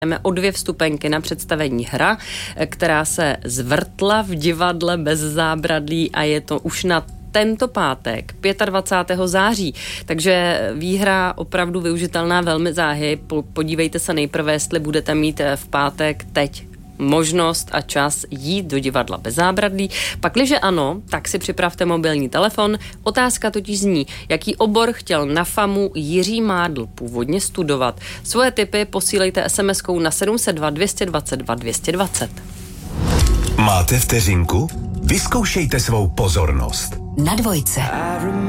O 2 vstupenky na představení Hra, která se zvrtla v divadle bez zábradlí a je to už na tento pátek, 25. září. Takže výhra opravdu využitelná velmi záhy. Podívejte se nejprve, jestli budete mít v pátek teď možnost a čas jít do divadla bez zábradlí. Pakliže ano, tak si připravte mobilní telefon. Otázka totiž zní, jaký obor chtěl na FAMu Jiří Mádl původně studovat. Svoje tipy posílejte SMS-kou na 702 222 220. Máte vteřinku? Vyzkoušejte svou pozornost. Na Dvojce.